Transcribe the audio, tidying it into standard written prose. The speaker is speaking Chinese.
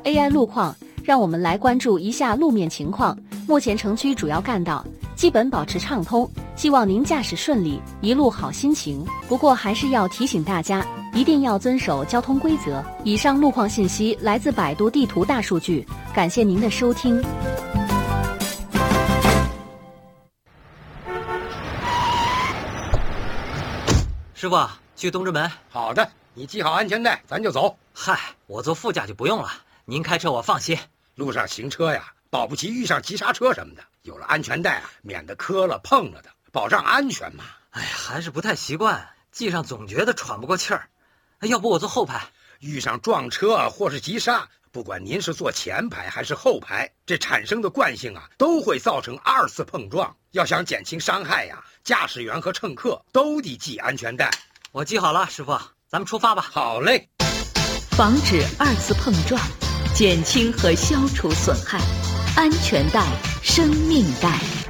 AI 路况，让我们来关注一下路面情况。目前城区主要干道基本保持畅通，希望您驾驶顺利，一路好心情。不过还是要提醒大家，一定要遵守交通规则。以上路况信息来自百度地图大数据，感谢您的收听。 师傅，去东直门。 好的，你系好安全带，咱就走。 嗨，我坐副驾就不用了，您开车我放心。 路上行车呀，保不齐遇上急刹车什么的，有了安全带啊，免得磕了碰了的，保障安全嘛。 哎呀，还是不太习惯，系上总觉得喘不过气儿。要不我坐后排？ 遇上撞车或是急刹，不管您是坐前排还是后排，这产生的惯性啊，都会造成2次碰撞。要想减轻伤害呀，驾驶员和乘客都得系安全带。 我系好了，师傅，咱们出发吧。 好嘞。 防止2次碰撞，减轻和消除损害，安全带，生命带。